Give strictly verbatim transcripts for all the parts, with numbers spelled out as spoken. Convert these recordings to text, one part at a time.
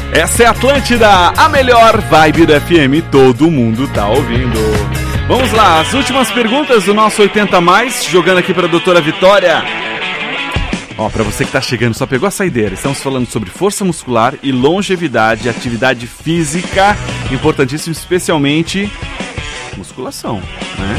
Essa é a Atlântida, a melhor vibe do F M, todo mundo tá ouvindo. Vamos lá, as últimas perguntas do nosso oitenta mais, jogando aqui pra doutora Vitória. Ó, pra você que tá chegando, só pegou a saideira. Estamos falando sobre força muscular e longevidade, atividade física, importantíssimo, especialmente musculação, né?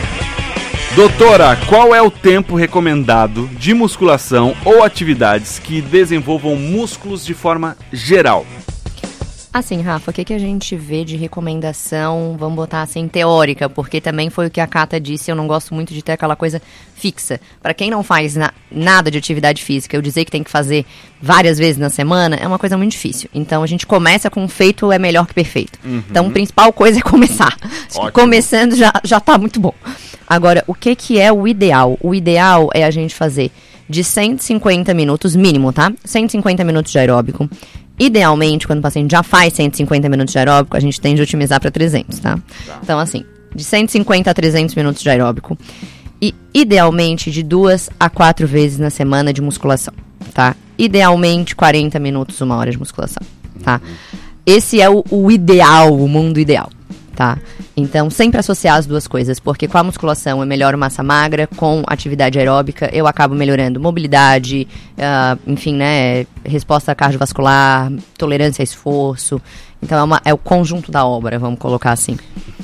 Doutora, qual é o tempo recomendado de musculação ou atividades que desenvolvam músculos de forma geral? Assim, Rafa, o que, que a gente vê de recomendação, vamos botar assim, teórica, porque também foi o que a Cata disse, eu não gosto muito de ter aquela coisa fixa. Para quem não faz na, nada de atividade física, eu dizer que tem que fazer várias vezes na semana é uma coisa muito difícil. Então a gente começa com feito é melhor que perfeito. Uhum. Então a principal coisa é começar. Começando já, já tá muito bom. Agora, o que, que é o ideal? O ideal é a gente fazer de cento e cinquenta minutos, mínimo, tá? cento e cinquenta minutos de aeróbico. Idealmente, quando o paciente já faz cento e cinquenta minutos de aeróbico, a gente tende a otimizar para trezentos, tá? tá? Então, assim, de cento e cinquenta a trezentos minutos de aeróbico. E, idealmente, de duas a quatro vezes na semana de musculação, tá? Idealmente, quarenta minutos, uma hora de musculação, tá? Esse é o, o ideal, o mundo ideal, tá? Então, sempre associar as duas coisas, porque com a musculação eu melhoro massa magra, com atividade aeróbica eu acabo melhorando mobilidade, uh, enfim, né, resposta cardiovascular, tolerância a esforço. Então, é, uma, é o conjunto da obra, vamos colocar assim.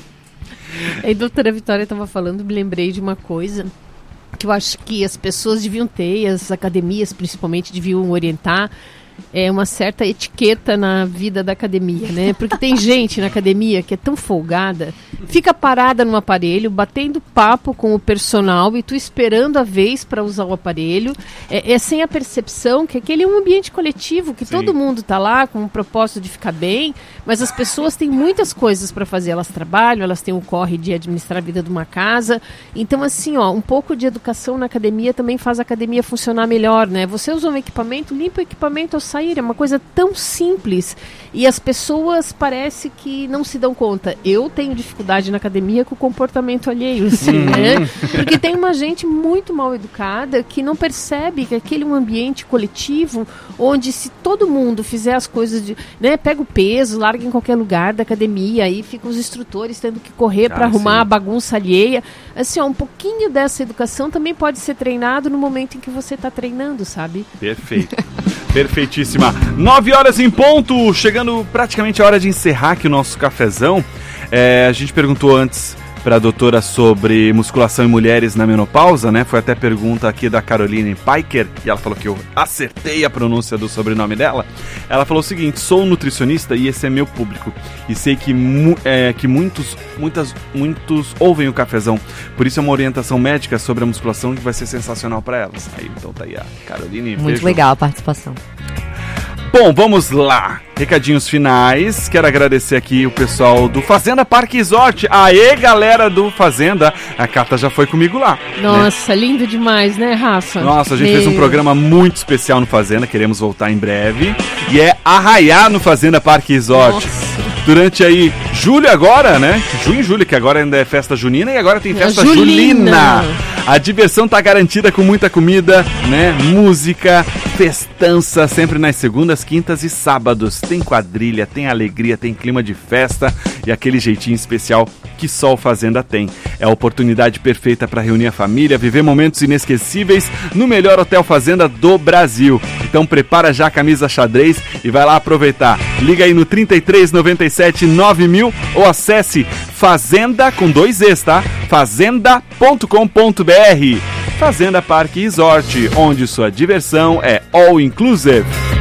E a doutora Vitória estava falando, me lembrei de uma coisa que eu acho que as pessoas deviam ter, as academias principalmente deviam orientar, é uma certa etiqueta na vida da academia, né? Porque tem gente na academia que é tão folgada, fica parada no aparelho, batendo papo com o personal e tu esperando a vez para usar o aparelho. É, é sem a percepção que aquele é um ambiente coletivo, que Sim. todo mundo tá lá com o propósito de ficar bem, mas as pessoas têm muitas coisas para fazer. Elas trabalham, elas têm o corre de administrar a vida de uma casa. Então, assim, ó, um pouco de educação na academia também faz a academia funcionar melhor, né? Você usa um equipamento, limpa o equipamento ao sair, é uma coisa tão simples e as pessoas parece que não se dão conta. Eu tenho dificuldade na academia com o comportamento alheio, assim, né? Porque tem uma gente muito mal educada que não percebe que aquele é um ambiente coletivo onde se todo mundo fizer as coisas, de, né, pega o peso, larga em qualquer lugar da academia, aí ficam os instrutores tendo que correr ah, para arrumar a bagunça alheia. Assim, ó, um pouquinho dessa educação também pode ser treinado no momento em que você está treinando, sabe? Perfeito. Perfeitíssima. Nove horas em ponto, chegando praticamente a hora de encerrar aqui o nosso cafezão. É, a gente perguntou antes para a doutora sobre musculação em mulheres na menopausa, né? Foi até pergunta aqui da Caroline Piker, e ela falou que eu acertei a pronúncia do sobrenome dela. Ela falou o seguinte: sou nutricionista e esse é meu público. E sei que, mu- é, que muitos, muitas, muitos ouvem o cafezão. Por isso é uma orientação médica sobre a musculação que vai ser sensacional para elas. Aí, então tá aí a Caroline. Muito beijo. Legal a participação. Bom, vamos lá. Recadinhos finais. Quero agradecer aqui o pessoal do Fazenda Parque Resort. Aê, galera do Fazenda. A Cata já foi comigo lá. Nossa, né? Lindo demais, né, Rafa? Nossa, a gente Meu. fez um programa muito especial no Fazenda. Queremos voltar em breve. E é arraiar no Fazenda Parque Resort. Nossa. Durante aí, julho agora, né? Junho e julho, que agora ainda é festa junina e agora tem festa julina. julina. A diversão tá garantida com muita comida, né? Música, festança, sempre nas segundas, quintas e sábados. Tem quadrilha, tem alegria, tem clima de festa e aquele jeitinho especial que só o Fazenda tem. É a oportunidade perfeita para reunir a família, viver momentos inesquecíveis no melhor hotel Fazenda do Brasil. Então prepara já a camisa xadrez e vai lá aproveitar. Liga aí no trinta e três, noventa e sete, nove mil ou acesse Fazenda com dois Es, tá? fazenda ponto com ponto br. Fazenda Parque Resort, onde sua diversão é all inclusive.